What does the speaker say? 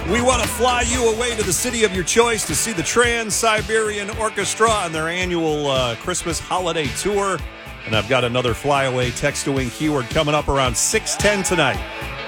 We want to fly you away to the city of your choice to see the Trans-Siberian Orchestra on their annual Christmas holiday tour. And I've got another flyaway text-to-win keyword coming up around 6:10 tonight.